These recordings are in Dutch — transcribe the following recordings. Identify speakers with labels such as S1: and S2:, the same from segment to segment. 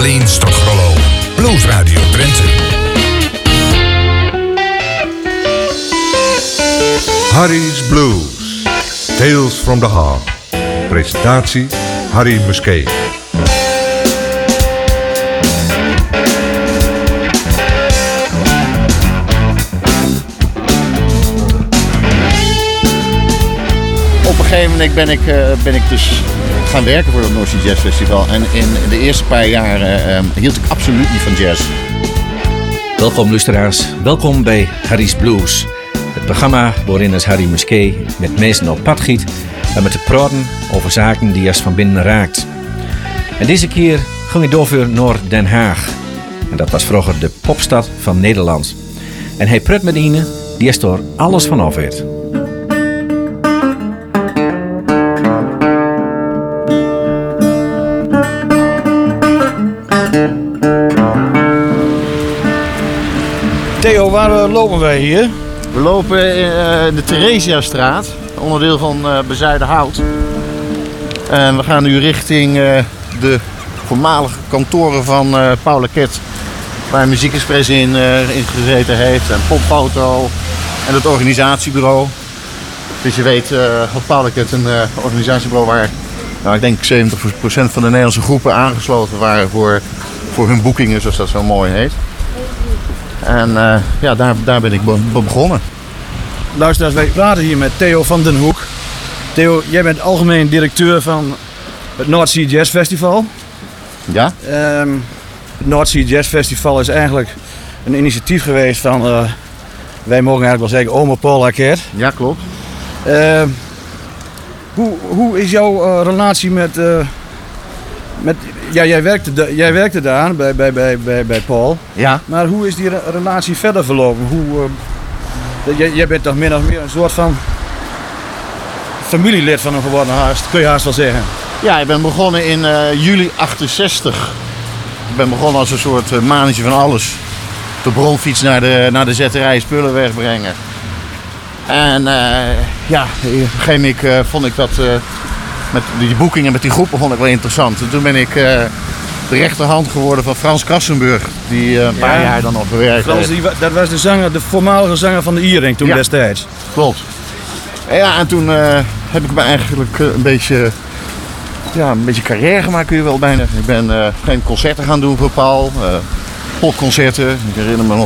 S1: Orleans tot Grollo. Blues Radio Drenthe.
S2: Harry's Blues. Tales from the Heart. Presentatie Harry Musquet.
S3: Op een gegeven moment ben ik dus gaan werken voor het North Sea Jazz Festival. En in de eerste paar jaren hield ik absoluut niet van jazz.
S4: Welkom luisteraars, welkom bij Harry's Blues. Het programma waarin als Harry Musquet met mensen op pad giet en met te praten over zaken die als van binnen raakt. En deze keer ging ik over naar Den Haag. En dat was vroeger de popstad van Nederland. En hij praat met Ine, die is er alles van af weet.
S5: Theo, waar lopen wij hier?
S3: We lopen in de Theresiastraat, onderdeel van Bezuidenhout. En we gaan nu richting de voormalige kantoren van Paul Laquette, waar Muziek Express in gezeten heeft, en Popfoto en het organisatiebureau. Dus je weet, Paul Laquette een organisatiebureau waar, nou, ik denk 70% van de Nederlandse groepen aangesloten waren voor hun boekingen, zoals dat zo mooi heet. En daar ben ik begonnen.
S5: Luisteraars, wij praten hier met Theo van den Hoek. Theo, jij bent algemeen directeur van het North Sea Jazz Festival.
S3: Ja?
S5: Het North Sea Jazz Festival is eigenlijk een initiatief geweest van, wij mogen eigenlijk wel zeggen, oma Paul Laquette.
S3: Ja, klopt.
S5: Hoe is jouw relatie met ja, jij werkte daar bij Paul.
S3: Ja.
S5: Maar hoe is die relatie verder verlopen? Jij bent toch min of meer een soort van familielid van hem geworden, kun je haast wel zeggen.
S3: Ja, ik ben begonnen in juli 68. Ik ben begonnen als een soort manager van alles. De bronfiets naar de zetterij, spullen wegbrengen. En op een gegeven moment vond ik dat met die boekingen met die groepen vond ik wel interessant. En toen ben ik de rechterhand geworden van Frans Kassenburg, die een paar jaar dan nog gewerkt heeft.
S5: Dat was de voormalige zanger van de Iering toen destijds.
S3: Klopt. En toen heb ik me eigenlijk een beetje carrière gemaakt, kun je wel bijna. Ik ben geen concerten gaan doen voor Paul, popconcerten. Ik herinner me nog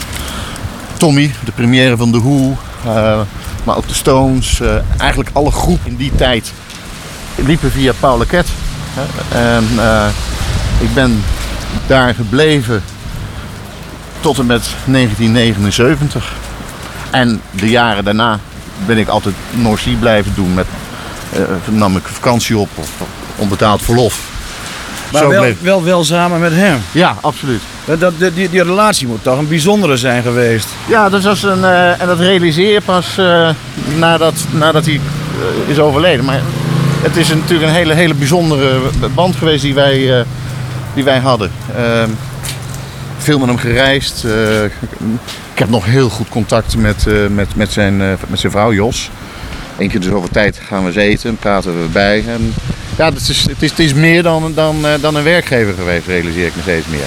S3: Tommy, de première van The Who, maar ook de Stones. Eigenlijk alle groepen in die tijd liepen via Paul Laquette. En ik ben daar gebleven tot en met 1979. En de jaren daarna ben ik altijd North Sea blijven doen. Nam ik vakantie op of onbetaald verlof.
S5: Maar wel samen met hem?
S3: Ja, absoluut.
S5: Die relatie moet toch een bijzondere zijn geweest?
S3: Ja, dat was en dat realiseer je pas nadat hij is overleden. Maar het is natuurlijk een hele bijzondere band geweest die wij hadden. Veel met hem gereisd. Ik heb nog heel goed contact met zijn vrouw Jos. Eén keer dus over tijd gaan we eens eten, praten we bij. En ja, het is meer dan een werkgever geweest, realiseer ik me steeds meer.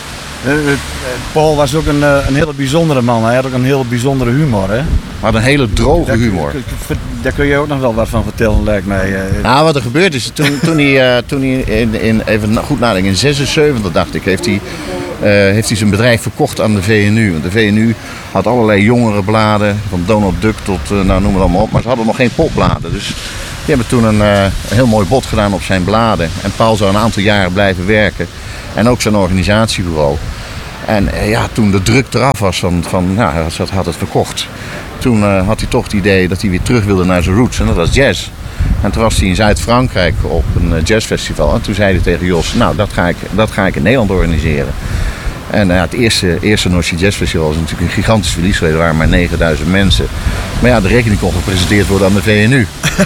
S5: Paul was ook een hele bijzondere man. Hij had ook een hele bijzondere humor, hè?
S3: Hij had een hele droge humor.
S5: Daar kun je ook nog wel wat van vertellen, lijkt mij.
S3: Nou, wat er gebeurd is, toen hij even goed nadenken, in 76 dacht ik, heeft hij zijn bedrijf verkocht aan de VNU. Want de VNU had allerlei jongerenbladen, van Donald Duck tot, noem het allemaal op. Maar ze hadden nog geen popbladen. Dus die hebben toen een heel mooi bod gedaan op zijn bladen. En Paul zou een aantal jaren blijven werken. En ook zijn organisatiebureau. En toen de druk eraf was hij had het verkocht. Toen had hij toch het idee dat hij weer terug wilde naar zijn roots. En dat was jazz. En toen was hij in Zuid-Frankrijk op een jazzfestival. En toen zei hij tegen Jos, nou dat ga ik in Nederland organiseren. En het eerste North Sea Jazz Festival was natuurlijk een gigantisch verlies geweest. Er waren maar 9000 mensen. Maar ja, de rekening kon gepresenteerd worden aan de VNU.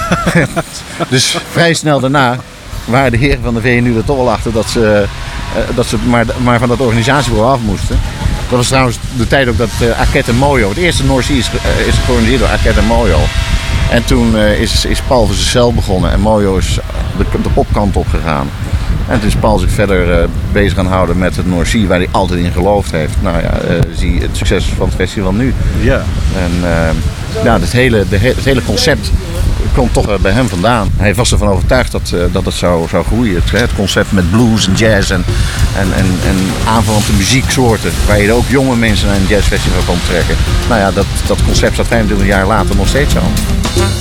S3: Dus vrij snel daarna waren de heren van de VNU er toch al achter dat ze maar van dat organisatiebureau af moesten. Dat was trouwens de tijd ook dat Arquette en Moyo, het eerste North Sea is georganiseerd door Arquette en Moyo. En toen is Paul voor zichzelf begonnen en Moyo is de popkant op gegaan. En toen is Paul zich verder bezig gaan houden met het North Sea, waar hij altijd in geloofd heeft. Nou ja, zie het succes van het festival nu.
S5: Ja.
S3: En het hele concept komt toch bij hem vandaan. Hij was ervan overtuigd dat het zou groeien. Het concept met blues en jazz en aanverwante muzieksoorten, waar je ook jonge mensen naar een jazzfestival kon trekken. Nou ja, dat concept staat 25 jaar later nog steeds aan.